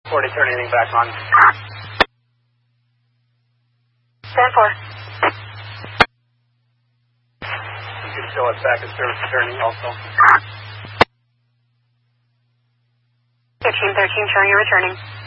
40, turn anything back on. 10-4. You can show us back in service turning also. 15-13, showing you returning.